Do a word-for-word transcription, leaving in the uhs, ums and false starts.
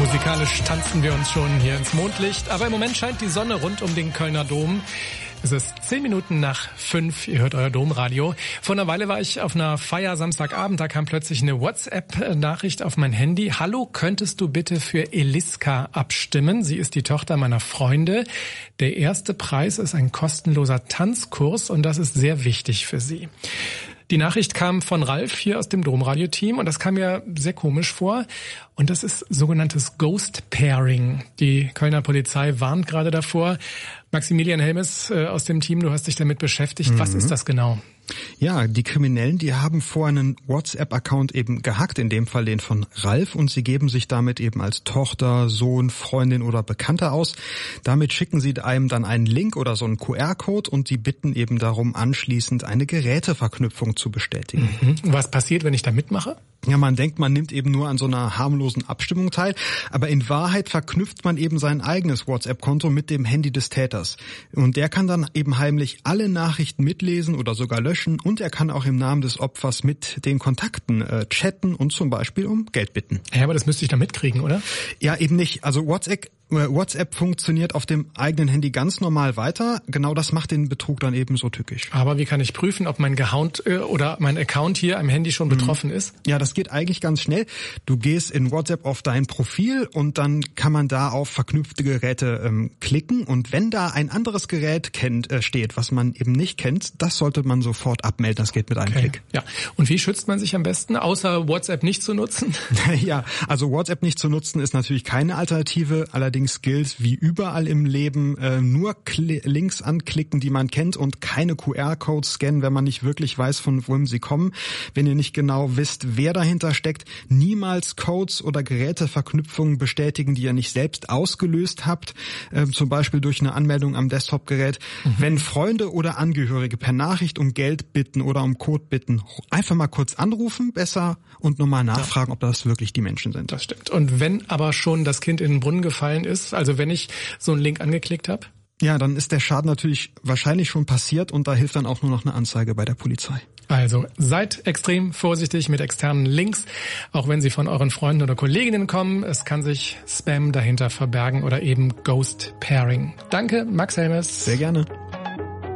Musikalisch tanzen wir uns schon hier ins Mondlicht, aber im Moment scheint die Sonne rund um den Kölner Dom. Es ist zehn Minuten nach fünf, ihr hört euer Domradio. Vor einer Weile war ich auf einer Feier Samstagabend, da kam plötzlich eine WhatsApp-Nachricht auf mein Handy. Hallo, könntest du bitte für Eliska abstimmen? Sie ist die Tochter meiner Freunde. Der erste Preis ist ein kostenloser Tanzkurs und das ist sehr wichtig für sie. Die Nachricht kam von Ralf hier aus dem Domradio-Team und das kam mir sehr komisch vor. Und das ist sogenanntes Ghost Pairing. Die Kölner Polizei warnt gerade davor. Maximilian Helmes äh, aus dem Team, du hast dich damit beschäftigt. Mhm. Was ist das genau? Ja, die Kriminellen, die haben vor einen WhatsApp-Account eben gehackt, in dem Fall den von Ralf, und sie geben sich damit eben als Tochter, Sohn, Freundin oder Bekannter aus. Damit schicken sie einem dann einen Link oder so einen Q R-Code und sie bitten eben darum, anschließend eine Geräteverknüpfung zu bestätigen. Mhm. Was passiert, wenn ich da mitmache? Ja, man denkt, man nimmt eben nur an so einer harmlosen Abstimmung teil, aber in Wahrheit verknüpft man eben sein eigenes WhatsApp-Konto mit dem Handy des Täters. Und der kann dann eben heimlich alle Nachrichten mitlesen oder sogar löschen und er kann auch im Namen des Opfers mit den Kontakten äh, chatten und zum Beispiel um Geld bitten. Ja, aber das müsste ich da mitkriegen, oder? Ja, eben nicht. Also WhatsApp WhatsApp funktioniert auf dem eigenen Handy ganz normal weiter. Genau das macht den Betrug dann eben so tückisch. Aber wie kann ich prüfen, ob mein Account äh, oder mein Account hier am Handy schon mhm. betroffen ist? Ja, das geht eigentlich ganz schnell. Du gehst in WhatsApp auf dein Profil und dann kann man da auf verknüpfte Geräte ähm, klicken. Und wenn da ein anderes Gerät kennt, äh, steht, was man eben nicht kennt, das sollte man sofort abmelden. Das geht mit einem okay. Klick. Ja. Und wie schützt man sich am besten, außer WhatsApp nicht zu nutzen? Ja, also WhatsApp nicht zu nutzen ist natürlich keine Alternative. Allerdings gilt wie überall im Leben äh, nur Kli- Links anklicken, die man kennt und keine Q R-Codes scannen, wenn man nicht wirklich weiß, von wohin sie kommen. Wenn ihr nicht genau wisst, wer dahinter steckt, niemals Codes oder Geräteverknüpfungen bestätigen, die ihr nicht selbst ausgelöst habt, äh, zum Beispiel durch eine Anmeldung am Desktop-Gerät. Mhm. Wenn Freunde oder Angehörige per Nachricht um Geld bitten oder um Code bitten, einfach mal kurz anrufen, besser, und nochmal nachfragen, ja. ob das wirklich die Menschen sind. Das stimmt. Und wenn aber schon das Kind in den Brunnen gefallen ist, also wenn ich so einen Link angeklickt habe? Ja, dann ist der Schaden natürlich wahrscheinlich schon passiert und da hilft dann auch nur noch eine Anzeige bei der Polizei. Also seid extrem vorsichtig mit externen Links, auch wenn sie von euren Freunden oder Kolleginnen kommen. Es kann sich Spam dahinter verbergen oder eben Ghost Pairing. Danke, Max Helmes. Sehr gerne.